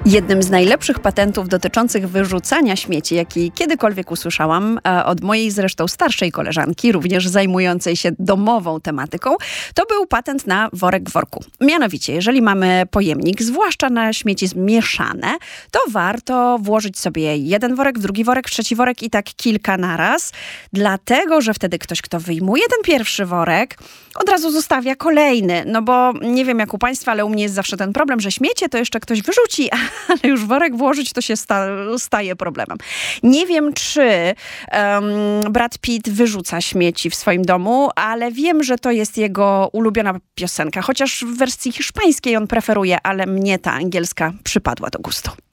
Jednym z najlepszych patentów dotyczących wyrzucania śmieci, jaki kiedykolwiek usłyszałam od mojej zresztą starszej koleżanki, również zajmującej się domową tematyką, to był patent na worek w worku. Mianowicie, jeżeli mamy pojemnik, zwłaszcza na śmieci zmieszane, to warto włożyć sobie jeden worek, w drugi worek, w trzeci worek i tak kilka naraz, dlatego, że wtedy ktoś, kto wyjmuje ten pierwszy worek, od razu zostawia kolejny. No bo nie wiem jak u Państwa, ale u mnie jest zawsze ten problem, że śmiecie to jeszcze ktoś wyrzuci, ale już worek włożyć to się staje problemem. Nie wiem, czy Brad Pitt wyrzuca śmieci w swoim domu, ale wiem, że to jest jego ulubiona piosenka. Chociaż w wersji hiszpańskiej on preferuje, ale mnie ta angielska przypadła do gustu.